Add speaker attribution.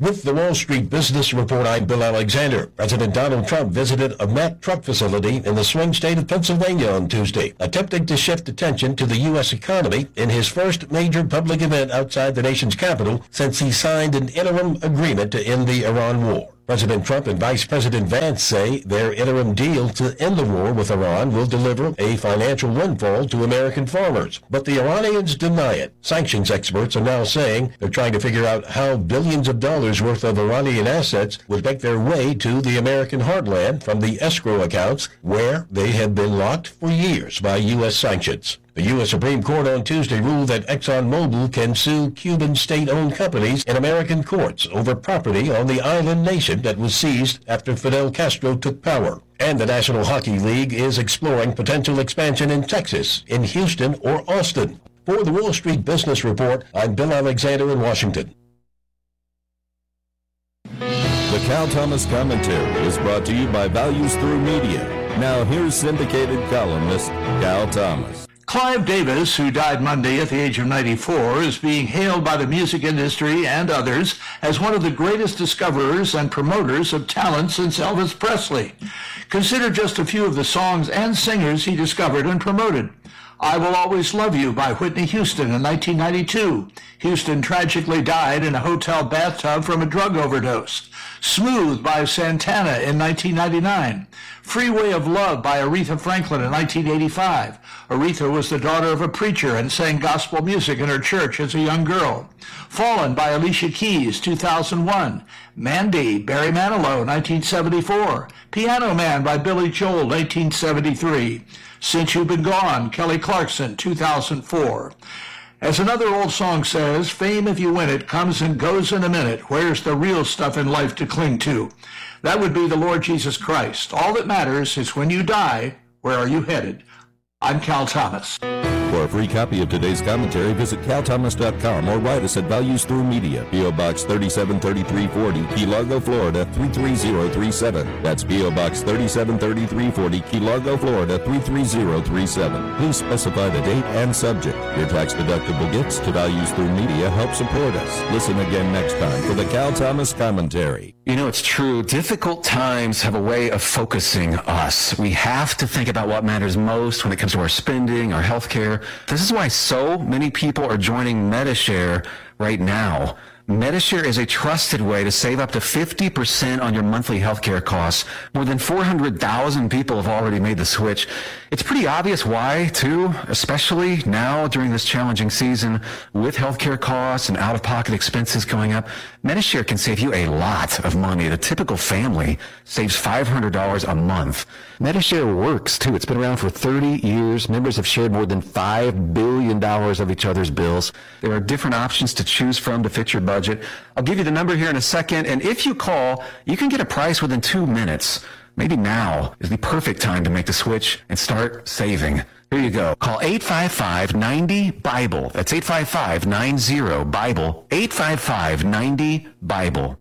Speaker 1: With the Wall Street Business Report, I'm Bill Alexander. President Donald Trump visited a Mack truck facility in the swing state of Pennsylvania on Tuesday, attempting to shift attention to the U.S. economy in his first major public event outside the nation's capital since he signed an interim agreement to end the Iran war. President Trump and Vice President Vance say their interim deal to end the war with Iran will deliver a financial windfall to American farmers. But the Iranians deny it. Sanctions experts are now saying they're trying to figure out how billions of dollars worth of Iranian assets would make their way to the American heartland from the escrow accounts where they have been locked for years by U.S. sanctions. The U.S. Supreme Court on Tuesday ruled that ExxonMobil can sue Cuban state-owned companies in American courts over property on the island nation that was seized after Fidel Castro took power. And the National Hockey League is exploring potential expansion in Texas, in Houston, or Austin. For the Wall Street Business Report, I'm Bill Alexander in Washington.
Speaker 2: The Cal Thomas Commentary is brought to you by Values Through Media. Now here's syndicated columnist Cal Thomas.
Speaker 3: Clive Davis, who died Monday at the age of 94, is being hailed by the music industry and others as one of the greatest discoverers and promoters of talent since Elvis Presley. Consider just a few of the songs and singers he discovered and promoted. I Will Always Love You by Whitney Houston in 1992. Houston tragically died in a hotel bathtub from a drug overdose. Smooth by Santana in 1999. Freeway of Love by Aretha Franklin in 1985. Aretha was the daughter of a preacher and sang gospel music in her church as a young girl. Fallen by Alicia Keys, 2001. Mandy, Barry Manilow, 1974. Piano Man by Billy Joel, 1973. Since You've Been Gone, Kelly Clarkson, 2004. As another old song says, fame if you win it comes and goes in a minute. Where's the real stuff in life to cling to? That would be the Lord Jesus Christ. All that matters is when you die, where are you headed? I'm Cal Thomas.
Speaker 2: For a free copy of today's commentary, visit calthomas.com or write us at Values Through Media, P.O. Box 373340, Key Largo, Florida 33037. That's P.O. Box 373340, Key Largo, Florida 33037. Please specify the date and subject. Your tax-deductible gifts to Values Through Media help support us. Listen again next time for the Cal Thomas Commentary.
Speaker 4: You know, it's true. Difficult times have a way of focusing us. We have to think about what matters most when it comes to our spending, our health care. This is why so many people are joining Medi-Share right now. Medi-Share is a trusted way to save up to 50% on your monthly healthcare costs. More than 400,000 people have already made the switch. It's pretty obvious why, too, especially now during this challenging season with healthcare costs and out-of-pocket expenses going up. Medi-Share can save you a lot of money. The typical family saves $500 a month. Medi-Share works, too. It's been around for 30 years. Members have shared more than $5 billion of each other's bills. There are different options to choose from to fit your budget. I'll give you the number here in a second, and if you call, you can get a price within 2 minutes. Maybe now is the perfect time to make the switch and start saving. Here you go. Call 855-90-BIBLE. That's 855-90-BIBLE. 855-90-BIBLE.